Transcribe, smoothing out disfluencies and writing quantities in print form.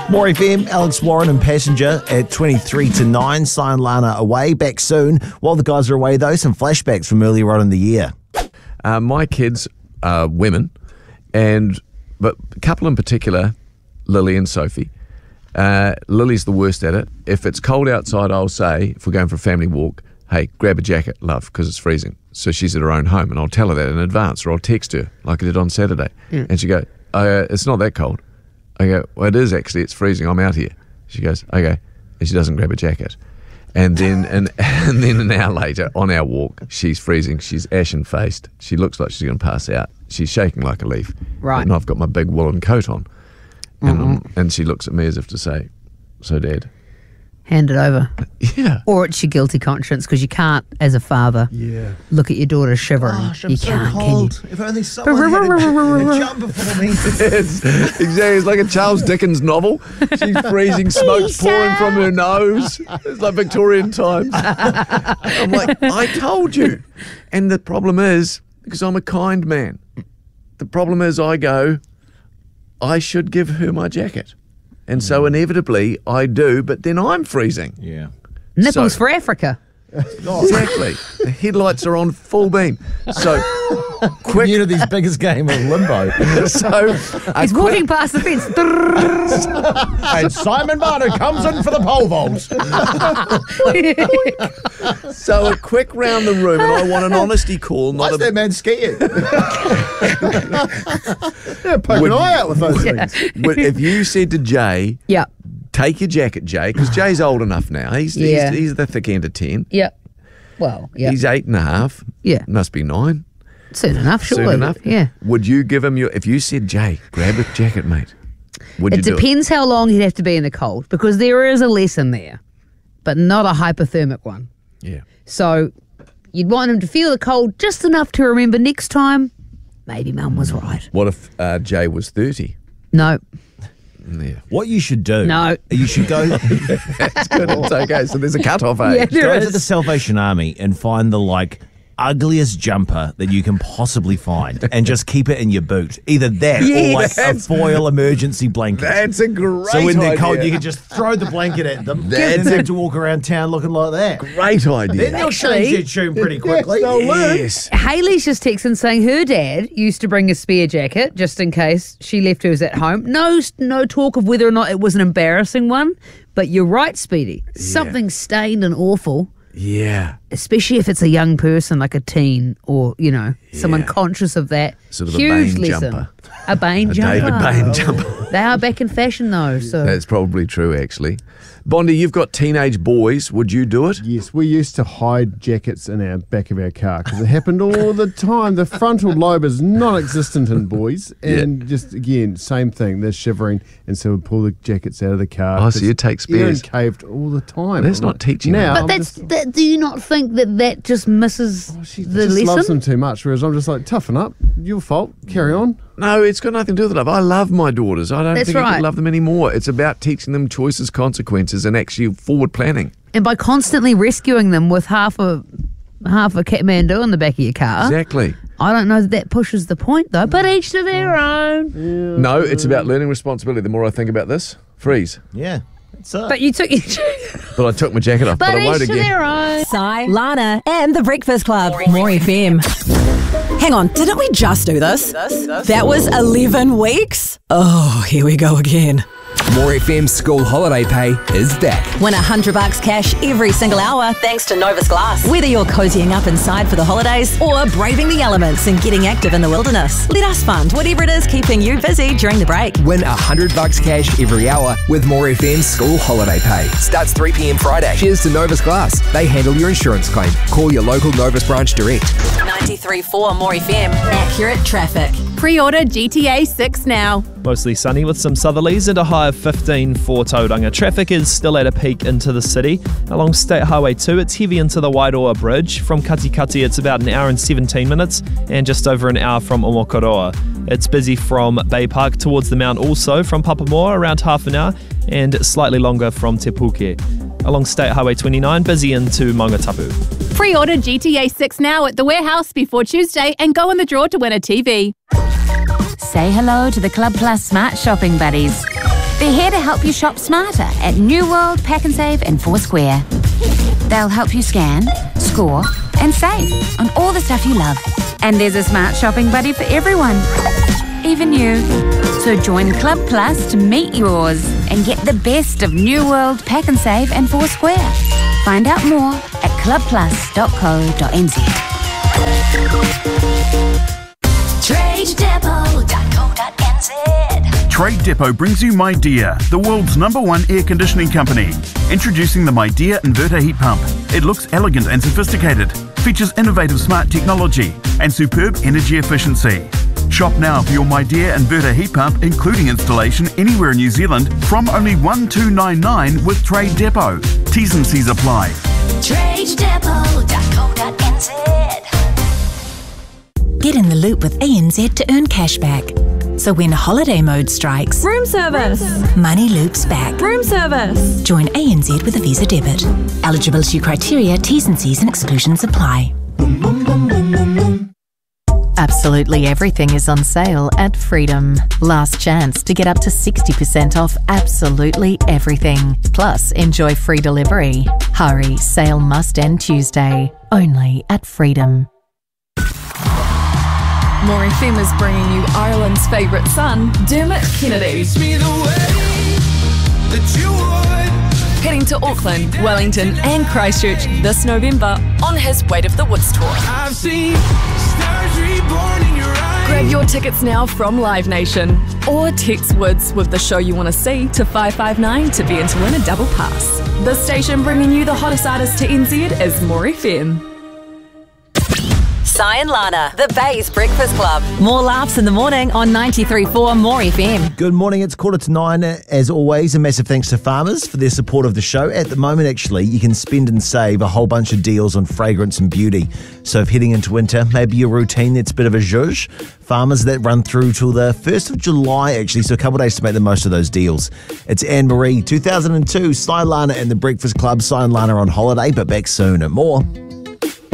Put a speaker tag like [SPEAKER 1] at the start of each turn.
[SPEAKER 1] More FM, Alex Warren and Passenger at 23 to 9. Si and Lana away, back soon. While the guys are away, though, some flashbacks from earlier on in the year.
[SPEAKER 2] My kids are women, but a couple in particular, Lily and Sophie. Lily's the worst at it. If it's cold outside, I'll say, if we're going for a family walk, hey, grab a jacket, love, because it's freezing. So she's at her own home, and I'll tell her that in advance, or I'll text her like I did on Saturday. And she go, it's not that cold. I go, well, it is actually. It's freezing. I'm out here. She goes, okay. And she doesn't grab a jacket. And then and then an hour later, on our walk, she's freezing. She's ashen-faced. She looks like she's going to pass out. She's shaking like a leaf.
[SPEAKER 3] Right.
[SPEAKER 2] And I've got my big woolen coat on. And she looks at me as if to say, so, Dad.
[SPEAKER 3] Hand it over.
[SPEAKER 2] Yeah.
[SPEAKER 3] Or it's your guilty conscience because you can't, as a father, look at your daughter shivering.
[SPEAKER 1] Gosh, I'm
[SPEAKER 3] you
[SPEAKER 1] so
[SPEAKER 3] can't,
[SPEAKER 1] cold.
[SPEAKER 3] can you?
[SPEAKER 1] If only someone had a jumper for me.
[SPEAKER 2] Exactly. It's like a Charles Dickens novel. She's freezing, smoke's pouring from her nose. It's like Victorian times. I'm like, I told you. And the problem is, because I'm a kind man, the problem is I should give her my jacket. And so inevitably I do, but then I'm freezing.
[SPEAKER 1] Yeah.
[SPEAKER 3] Nipples for Africa.
[SPEAKER 2] Exactly. The headlights are on full beam. So quick.
[SPEAKER 1] Community's biggest game of limbo.
[SPEAKER 2] So
[SPEAKER 3] He's walking past the fence.
[SPEAKER 1] And Simon Barner comes in for the pole vault.
[SPEAKER 2] So a quick round the room, and I want an honesty call.
[SPEAKER 1] Why's that man skiing?
[SPEAKER 4] Poke an eye out with those things.
[SPEAKER 2] If you said to Jay,
[SPEAKER 3] Yeah.
[SPEAKER 2] take your jacket, Jay, because Jay's old enough now. He's the thick end of 10.
[SPEAKER 3] Yeah. Well, yeah.
[SPEAKER 2] He's 8.5.
[SPEAKER 3] Yeah.
[SPEAKER 2] Must be 9.
[SPEAKER 3] Soon enough, surely.
[SPEAKER 2] Soon enough.
[SPEAKER 3] Yeah.
[SPEAKER 2] Would you give him if you said, Jay, grab a jacket, mate, would you
[SPEAKER 3] It
[SPEAKER 2] do it?
[SPEAKER 3] depends how long he'd have to be in the cold because there is a lesson there, but not a hypothermic one.
[SPEAKER 2] Yeah.
[SPEAKER 3] So you'd want him to feel the cold just enough to remember next time, maybe Mum was right.
[SPEAKER 2] What if Jay was 30?
[SPEAKER 3] No.
[SPEAKER 2] Yeah.
[SPEAKER 1] What you should do,
[SPEAKER 3] No.
[SPEAKER 1] you should go
[SPEAKER 2] That's good. It's okay. So there's a cut-off age.
[SPEAKER 3] Yeah, there
[SPEAKER 1] go to
[SPEAKER 3] is.
[SPEAKER 1] the Salvation Army and find the ugliest jumper that you can possibly find and just keep it in your boot. Either that or like a foil emergency blanket.
[SPEAKER 2] That's a great
[SPEAKER 1] So when they're
[SPEAKER 2] idea.
[SPEAKER 1] cold, you can just throw the blanket at them.
[SPEAKER 2] That's
[SPEAKER 1] Then they have to walk around town looking like that.
[SPEAKER 2] Great idea.
[SPEAKER 1] Then they'll change their tune pretty quickly.
[SPEAKER 2] Yes.
[SPEAKER 3] Haley's just texting saying her dad used to bring a spare jacket just in case she left hers at home. No talk of whether or not it was an embarrassing one, but you're right, Speedy. Something stained and awful.
[SPEAKER 2] Yeah.
[SPEAKER 3] Especially if it's a young person like a teen or, someone conscious of that.
[SPEAKER 2] Sort of a
[SPEAKER 3] Huge
[SPEAKER 2] Bain
[SPEAKER 3] lesson.
[SPEAKER 2] jumper.
[SPEAKER 3] A Bain
[SPEAKER 2] A
[SPEAKER 3] jumper.
[SPEAKER 2] David Bain jumper.
[SPEAKER 3] They are back in fashion though. So
[SPEAKER 2] That's probably true, actually. Bondi, you've got teenage boys. Would you do it?
[SPEAKER 4] Yes, we used to hide jackets in our back of our car because it happened all the time. The frontal lobe is non-existent in boys, and just again, same thing. They're shivering, and so we pull the jackets out of the car.
[SPEAKER 2] Oh, so you take spares.
[SPEAKER 4] Erin caved all the time.
[SPEAKER 2] That's not teaching
[SPEAKER 4] now.
[SPEAKER 2] them.
[SPEAKER 3] But
[SPEAKER 4] I'm
[SPEAKER 3] that, do you not think that just misses
[SPEAKER 4] she
[SPEAKER 3] the
[SPEAKER 4] just loves them
[SPEAKER 3] lesson?
[SPEAKER 4] too much. Whereas I'm just like, toughen up. Your fault. Carry on.
[SPEAKER 2] No, it's got nothing to do with love. I love my daughters. I don't
[SPEAKER 3] That's
[SPEAKER 2] think I
[SPEAKER 3] right.
[SPEAKER 2] can love them anymore. It's about teaching them choices, consequences, and actually forward planning.
[SPEAKER 3] And by constantly rescuing them with half a Kathmandu in the back of your car,
[SPEAKER 2] Exactly.
[SPEAKER 3] I don't know that pushes the point though. But each to their own.
[SPEAKER 2] No, it's about learning responsibility. The more I think about this, freeze.
[SPEAKER 1] Yeah. That's it.
[SPEAKER 3] But you took your
[SPEAKER 2] But I took my jacket off, but I won't
[SPEAKER 3] each to
[SPEAKER 2] again.
[SPEAKER 3] their own.
[SPEAKER 5] Si, Lana, and The Breakfast Club. More FM. Hang on, didn't we just do this? That was 11 weeks? Oh, here we go again.
[SPEAKER 6] More FM school holiday pay is back.
[SPEAKER 5] Win $100 cash every single hour thanks to Novus Glass. Whether you're cozying up inside for the holidays or braving the elements and getting active in the wilderness, let us fund whatever it is keeping you busy during the break.
[SPEAKER 6] Win $100 cash every hour with More FM school holiday pay. Starts 3 p.m. Friday. Cheers to Novus Glass. They handle your insurance claim. Call your local Novus branch direct.
[SPEAKER 5] 93.4 More FM. Accurate traffic.
[SPEAKER 7] Pre-order GTA 6 now.
[SPEAKER 8] Mostly sunny with some southerlies and a high of 15 for Tauranga. Traffic is still at a peak into the city. Along State Highway 2, it's heavy into the Wairoa Bridge. From Katikati, it's about an hour and 17 minutes, and just over an hour from Omokoroa. It's busy from Bay Park towards the Mount also, from Papamoa around half an hour, and slightly longer from Te Puke. Along State Highway 29, busy into Maungatapu.
[SPEAKER 7] Pre-order GTA 6 now at the warehouse before Tuesday and go in the draw to win a TV.
[SPEAKER 9] Say hello to the Club Plus Smart Shopping Buddies. They're here to help you shop smarter at New World, Pack and Save and Foursquare. They'll help you scan, score and save on all the stuff you love. And there's a smart shopping buddy for everyone, even you. So join Club Plus to meet yours and get the best of New World, Pack and Save and Foursquare. Find out more at clubplus.co.nz.
[SPEAKER 10] TradeDepot.co.nz. Trade Depot brings you My Deer, the world's #1 air conditioning company. Introducing the My Deer inverter heat pump. It looks elegant and sophisticated, features innovative smart technology and superb energy efficiency. Shop now for your My Deer inverter heat pump, including installation anywhere in New Zealand, from only $1,299 with Trade Depot. T's and C's apply.
[SPEAKER 5] TradeDepot.co.nz. Get in the loop with ANZ to earn cash back. So when holiday mode strikes,
[SPEAKER 11] room service,
[SPEAKER 5] money loops back.
[SPEAKER 11] Room service.
[SPEAKER 5] Join ANZ with a Visa debit. Eligibility criteria, T's and C's and exclusions apply.
[SPEAKER 12] Absolutely everything is on sale at Freedom. Last chance to get up to 60% off absolutely everything. Plus, enjoy free delivery. Hurry, sale must end Tuesday. Only at Freedom.
[SPEAKER 11] More FM is bringing you Ireland's favourite son, Dermot Kennedy. Heading to Auckland, Wellington and Christchurch this November on his Weight of the Woods tour. Grab your tickets now from Live Nation or text Woods with the show you want to see to 559 to be in to win a double pass. The station bringing you the hottest artist to NZ is More FM.
[SPEAKER 5] Si and Lana, the Bay's Breakfast Club. More laughs in the morning on 93.4 More FM.
[SPEAKER 1] Good morning, it's 8:45. As always, a massive thanks to Farmers for their support of the show. At the moment, actually, you can spend and save a whole bunch of deals on fragrance and beauty. So if heading into winter, maybe your routine that's a bit of a zhuzh, Farmers that run through till the 1st of July, actually, so a couple of days to make the most of those deals. It's Anne-Marie, 2002, Si, Lana and the Breakfast Club. Si and Lana on holiday, but back soon. And more.